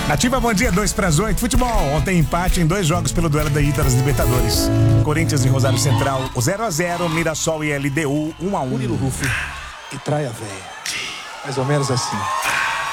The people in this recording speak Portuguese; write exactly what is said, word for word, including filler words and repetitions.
Ativa, bom dia, dois para as oito. Futebol, ontem empate em dois jogos pelo duelo da ida das Libertadores. Corinthians e Rosário Central, zero a zero. Mirassol e L D U, um a um. Murilo Rufo e Traia Véia. Mais ou menos assim.